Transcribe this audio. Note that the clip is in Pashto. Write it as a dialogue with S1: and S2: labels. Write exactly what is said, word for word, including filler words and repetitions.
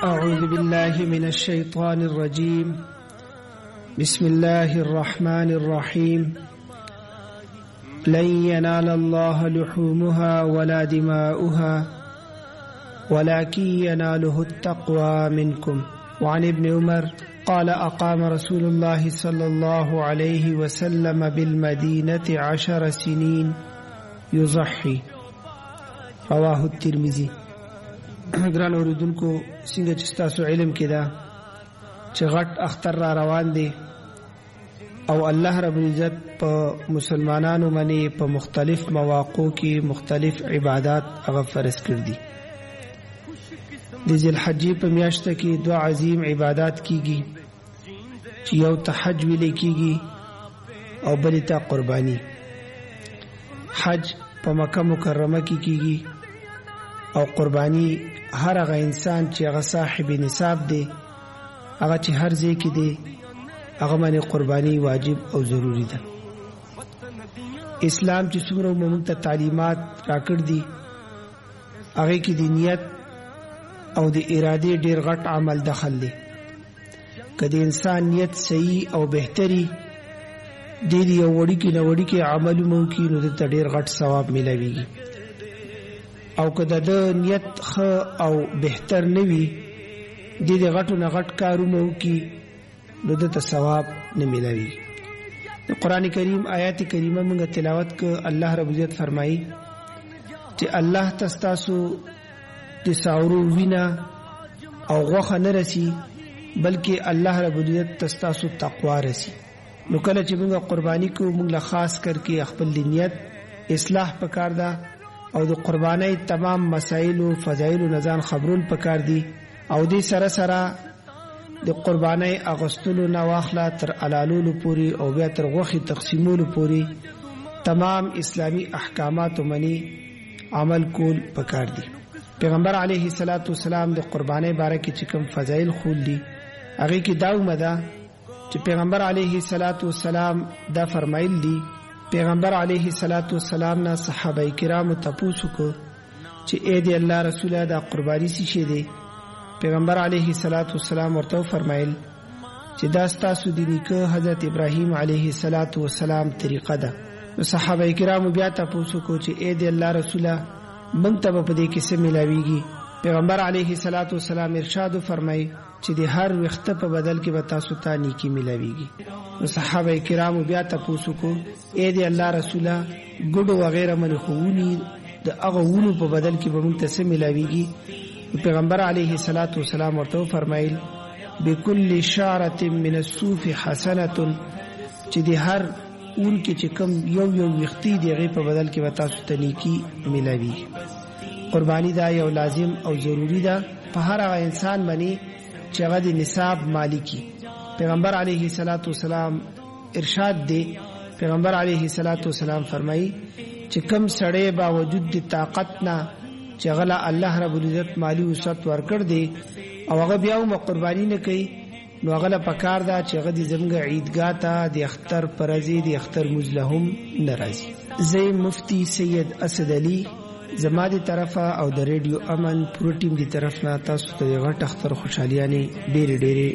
S1: أعوذ بالله من الشيطان الرجيم. بسم الله الرحمن الرحيم. لن ينال الله لحومها ولا دماؤها ولكن يناله التقوى منكم. وعن ابن عمر قال أقام رسول الله صلى الله عليه وسلم بالمدينة عشر سنين يضحي. رواه الترمذي. ګران اوریدونکو څنګه چې تاسو علم کې دا چې غټ اختر را روان دي او الله رب العزت په مسلمانانو باندې په مختلف مواقعو کې مختلف عبادات هغه فرض کړ دي. د ذل حجې په میاشت کې دوه عظیم عبادات کیږي چې یو تحج ویل کیږي او بل ته قرباني. حج په مکه مکرمه کې کیږي او قرباني هر هغه انسان چې هغه صاحب نصاب دی هغه چې هر ځای کې دی هغه باندې قرباني واجب او ضروری ده. اسلام چې څومره موږ ته تعلیمات راکړ دي هغه کې د نیت او د ارادې ډیر غټ عمل دخل دی. کله انسان نیت صحیح او بهتري د دې یو وړي کې نو وړي کې عمل مو کې نو د ډیر غټ ثواب ملويږي. او کله د نیت خ او بهتر نوي د دې غټو نه غټ کارونو کې نو د ثواب نه ملوي. د قران کریم آیات کریمه موږ تلاوت ک الله رب عزت فرمایي چې الله تاسو د ساورو وینا او غوخه نه رسی بلکې الله رب عزت تاسو تقوا رسی. نو کله چې موږ قرباني کو موږ خاص کر کې خپل نیت اصلاح پکار ده او د قربانۍ تمام مسائل او فضایل او نزان خبرول پکار دي او دې سره سره د قربانۍ اغستلو نه واخلا تر علالولو پوری او بیا تر غوخي تقسیمولو پوری تمام اسلامی احکامات منی عمل کول پکار دي. پیغمبر علیه الصلاۃ والسلام د قربانۍ باره کې چې کوم فضایل خول دي هغه کې دا ومده چې پیغمبر علیه الصلاۃ والسلام دا فرمایل دي. پیغمبر علیه الصلاۃ والسلام نه صحابه کرام ته پوښتنه کو چې اے دی الله رسول دا قربانی څه شي دی. پیغمبر علیه الصلاۃ والسلام ورته فرمایل چې دا ستاسو د نیکه حضرت ابراهیم علیه الصلاۃ والسلام طریقه ده. نو صحابه کرام بیا ته پوښتنه کو چې اے دی الله رسول موږ ته په دې کې څه ملاويږي. پیغمبر علیه الصلاۃ والسلام ارشاد فرمای چې د هر وخت په بدل کې به تاسو ته نیکی ملاويږي. نو صحابه کرام بیا ته پوښتنه کو اے دی الله رسول ګډو وغیرہ من خوونی د هغه ونو په بدل کې به موږ ته څه ملاويږي. پیغمبر علیه الصلاۃ والسلام ورته فرمایل بكل شعره من الصوف حسنه چې د هر اون کې چې کم یو یو وختي دی غي په بدل کې به تاسو ته نیکی ملاويږي. قربانی دا یو لازم او ضروری ده په هر هغه انسان باندې چې هغه د نصاب مالکی. پیغمبر علیه الصلاۃ والسلام ارشاد دی. پیغمبر علیه الصلاۃ والسلام فرمایي چې کم سړی باوجود د طاقت نه چې غلا الله رب العزت مالی وسط ورکړ دی او هغه بیا هم قربانی نه کوي نو هغه پکار دا چې هغه د زمګ عیدګاه ته د اختر پرځي د اختر مزلهم ناراضي. زي مفتی سید اسد علي زما دی طرفه او د ریډیو امن پرو ټیم دی طرف نه تاسو ته غټ اختر خوشحالیانه ډېر ډېر